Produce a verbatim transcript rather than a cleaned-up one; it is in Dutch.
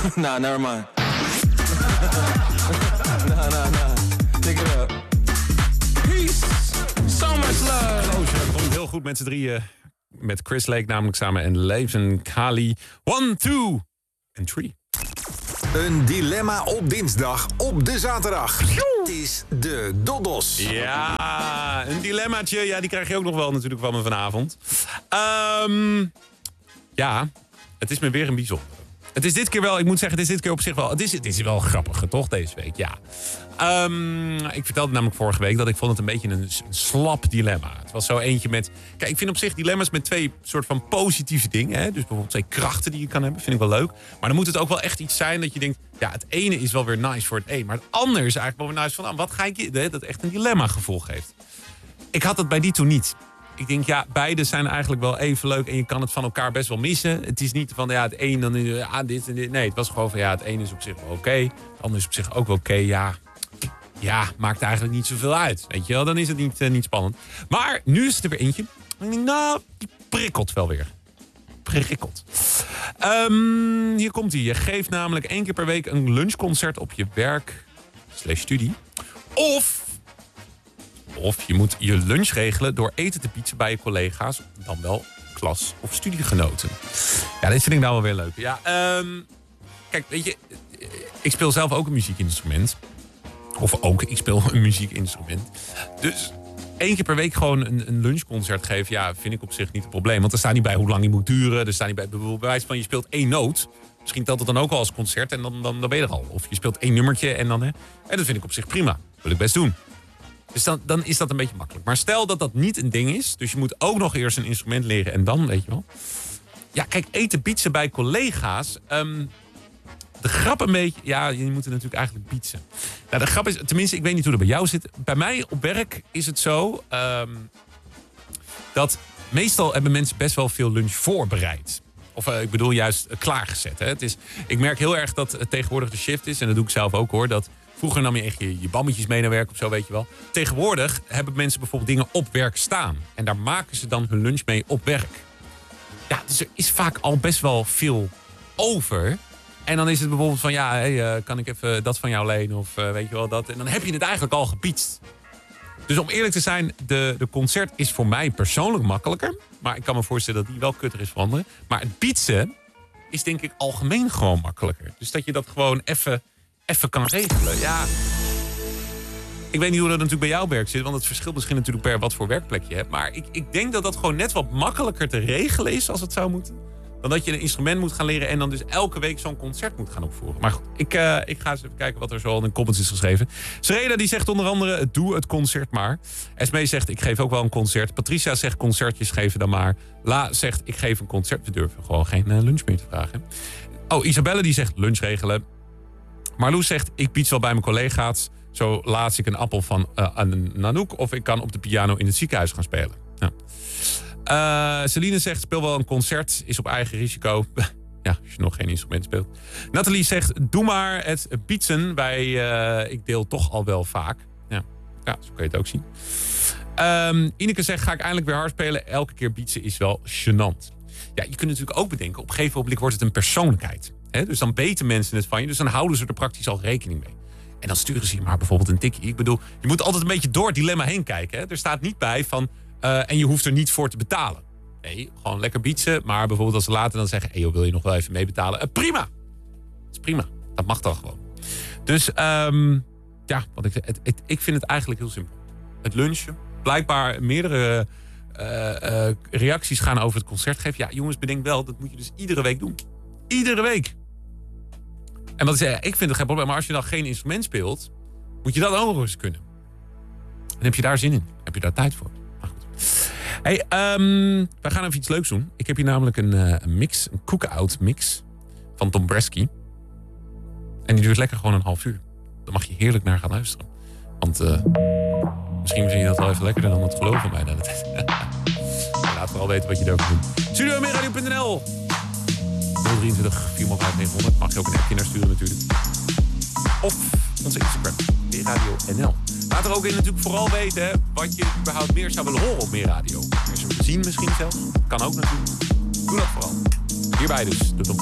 Nah, never mind. Nah, nah, nah. Pick it up. Peace. So much love. Closure komt heel goed met z'n drieën. Met Chris Lake namelijk samen en Leven Kali. One, two en three. Een dilemma op dinsdag op de zaterdag. Het is de Doddos. Ja, een dilemmaatje. Ja, die krijg je ook nog wel natuurlijk van me vanavond. Um, ja, het is me weer een bijzonder. Het is dit keer wel, ik moet zeggen, het is dit keer op zich wel... Het is, het is wel grappig, toch, deze week, ja. Um, ik vertelde namelijk vorige week dat ik vond het een beetje een, een slap dilemma. Het was zo eentje met... Kijk, ik vind op zich dilemma's met twee soort van positieve dingen. Hè? Dus bijvoorbeeld twee krachten die je kan hebben, vind ik wel leuk. Maar dan moet het ook wel echt iets zijn dat je denkt... Ja, het ene is wel weer nice voor het een. Maar het andere is eigenlijk wel weer nice van... Ah, wat ga ik je... Dat het echt een dilemma gevolg heeft. Ik had het bij die toen niet. Ik denk, ja, beide zijn eigenlijk wel even leuk en je kan het van elkaar best wel missen. Het is niet van, ja, het een dan ja, dit en dit. Nee, het was gewoon van, ja, het ene is op zich wel oké. Okay, het andere is op zich ook wel oké. Okay. Ja, ja, maakt eigenlijk niet zoveel uit. Weet je wel, dan is het niet, uh, niet spannend. Maar nu is het er weer eentje. Ik denk, nou, die prikkelt wel weer. Prikkelt. Um, hier komt hij. Je geeft namelijk één keer per week een lunchconcert op je werk slash studie. Of... Of je moet je lunch regelen door eten te pietsen bij je collega's, dan wel klas- of studiegenoten. Ja, dit vind ik nou wel weer leuk. Ja, um, kijk, weet je, ik speel zelf ook een muziekinstrument. Of ook, ik speel een muziekinstrument. Dus één keer per week gewoon een, een lunchconcert geven, ja, vind ik op zich niet een probleem. Want er staat niet bij hoe lang die moet duren. Er staat niet bij, bijvoorbeeld bij wijze van je speelt één noot. Misschien telt het dan ook al als concert en dan, dan, dan ben je er al. Of je speelt één nummertje en dan, hè. En dat vind ik op zich prima. Dat wil ik best doen. Dus dan, dan is dat een beetje makkelijk. Maar stel dat dat niet een ding is. Dus je moet ook nog eerst een instrument leren en dan, weet je wel. Ja, kijk, eten pietsen bij collega's. Um, de grap een beetje... Ja, je moet het natuurlijk eigenlijk pietsen. Nou, de grap is... Tenminste, ik weet niet hoe dat bij jou zit. Bij mij op werk is het zo... Um, dat meestal hebben mensen best wel veel lunch voorbereid. Of uh, ik bedoel juist uh, klaargezet. Hè. Het is, ik merk heel erg dat het tegenwoordig de shift is. En dat doe ik zelf ook, hoor. Dat... Vroeger nam je echt je, je bammetjes mee naar werk of zo, weet je wel. Tegenwoordig hebben mensen bijvoorbeeld dingen op werk staan. En daar maken ze dan hun lunch mee op werk. Ja, dus er is vaak al best wel veel over. En dan is het bijvoorbeeld van, ja, hey, uh, kan ik even dat van jou lenen? Of uh, weet je wel, dat. En dan heb je het eigenlijk al gepietst. Dus om eerlijk te zijn, de, de concert is voor mij persoonlijk makkelijker. Maar ik kan me voorstellen dat die wel kutter is voor anderen. Maar het pietsen is denk ik algemeen gewoon makkelijker. Dus dat je dat gewoon even... even kan regelen. Ja, ik weet niet hoe dat natuurlijk bij jouw werk zit, want het verschilt misschien natuurlijk per wat voor werkplek je hebt. Maar ik, ik denk dat dat gewoon net wat makkelijker te regelen is als het zou moeten. Dan dat je een instrument moet gaan leren en dan dus elke week zo'n concert moet gaan opvoeren. Maar goed, ik, uh, ik ga eens even kijken wat er zo al in de comments is geschreven. Serena die zegt onder andere, doe het concert maar. Esmee zegt, ik geef ook wel een concert. Patricia zegt, concertjes geven dan maar. La zegt, ik geef een concert. We durven gewoon geen uh, lunch meer te vragen. Oh, Isabelle die zegt, lunch regelen. Marloes zegt, ik piets wel bij mijn collega's. Zo laat ik een appel van uh, een Nanook. Of ik kan op de piano in het ziekenhuis gaan spelen. Ja. Uh, Celine zegt, speel wel een concert. Is op eigen risico. Ja, als je nog geen instrument speelt. Nathalie zegt, doe maar het pietsen. Bij, uh, ik deel toch al wel vaak. Ja, ja zo kan je het ook zien. Um, Ineke zegt, ga ik eindelijk weer hard spelen. Elke keer pietsen is wel gênant. Ja, je kunt natuurlijk ook bedenken, op een gegeven moment wordt het een persoonlijkheid. He, dus dan weten mensen het van je. Dus dan houden ze er praktisch al rekening mee. En dan sturen ze je maar bijvoorbeeld een tikkie. Ik bedoel, je moet altijd een beetje door het dilemma heen kijken. Hè. Er staat niet bij van... Uh, en je hoeft er niet voor te betalen. Nee, gewoon lekker bietsen. Maar bijvoorbeeld als ze later dan zeggen... Hey, joh, wil je nog wel even meebetalen? Uh, prima! Dat is prima. Dat mag dan gewoon. Dus um, ja, wat ik, het, het, ik vind het eigenlijk heel simpel. Het lunchen. Blijkbaar meerdere uh, uh, reacties gaan over het concert geven. Ja, jongens, bedenk wel, dat moet je dus iedere week doen. Iedere week. En wat ik zei, ik vind het geen probleem. Maar als je dan geen instrument speelt, moet je dat ook nog eens kunnen. En heb je daar zin in? Heb je daar tijd voor? Maar goed. Hey, um, wij gaan even iets leuks doen. Ik heb hier namelijk een, uh, een mix, een cook-out mix van Tom Bresky. En die duurt lekker gewoon een half uur. Daar mag je heerlijk naar gaan luisteren. Want uh, misschien vind je dat wel even lekkerder dan het geloof van mij. Laat vooral weten wat je erover doet. studio meeradio punt n l nul drieëntwintig vier vijf negen honderd. Mag je ook een appje naar sturen natuurlijk. Of onze Instagram, Meeradio N L. Laat er ook in natuurlijk vooral weten hè, wat je überhaupt meer zou willen horen op Meeradio. Meer zou willen zien misschien zelfs. Kan ook natuurlijk. Doe dat vooral. Hierbij dus de